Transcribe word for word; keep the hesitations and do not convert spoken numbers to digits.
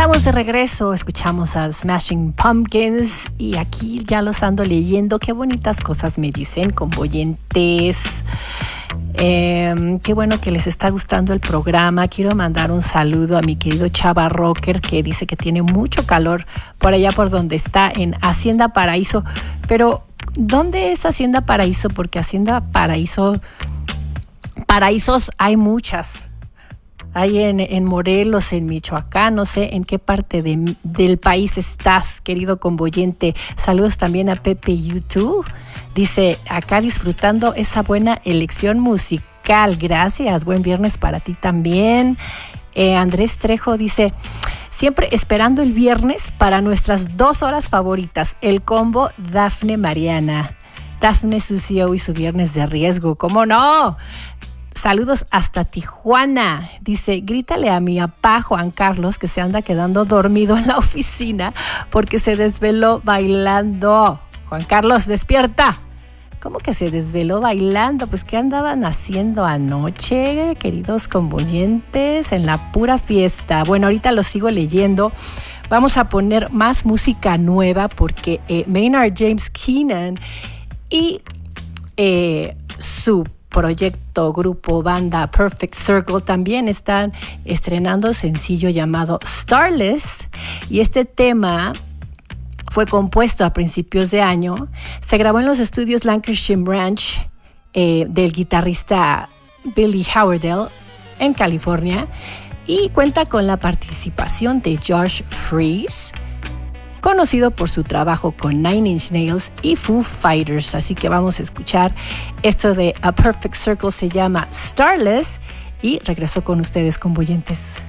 Estamos de regreso, escuchamos a Smashing Pumpkins y aquí ya los ando leyendo. Qué bonitas cosas me dicen, convoyentes. Eh, qué bueno que les está gustando el programa. Quiero mandar un saludo a mi querido Chava Rocker, que dice que tiene mucho calor por allá por donde está, en Hacienda Paraíso. Pero, ¿dónde es Hacienda Paraíso? Porque Hacienda Paraíso, paraísos hay muchas. Hay en, en Morelos, en Michoacán, no sé en qué parte de, del país estás, querido convoyente. Saludos también a Pepe YouTube. Dice, acá disfrutando esa buena elección musical. Gracias, buen viernes para ti también. Eh, Andrés Trejo dice, siempre esperando el viernes para nuestras dos horas favoritas, el combo Dafne Mariana. Dafne, su C E O y su viernes de riesgo, ¿cómo no? Saludos hasta Tijuana. Dice, grítale a mi papá Juan Carlos que se anda quedando dormido en la oficina porque se desveló bailando. Juan Carlos, despierta. ¿Cómo que se desveló bailando? Pues, ¿qué andaban haciendo anoche, queridos convoyentes? En la pura fiesta. Bueno, ahorita lo sigo leyendo. Vamos a poner más música nueva porque eh, Maynard James Keenan y eh, su proyecto, grupo, banda Perfect Circle también están estrenando sencillo llamado Starless, y este tema fue compuesto a principios de año. Se grabó en los estudios Lancashire Ranch eh, del guitarrista Billy Howerdale en California, y cuenta con la participación de Josh Freese, conocido por su trabajo con Nine Inch Nails y Foo Fighters. Así que vamos a escuchar esto de A Perfect Circle, se llama Starless, y regreso con ustedes, convoyentes.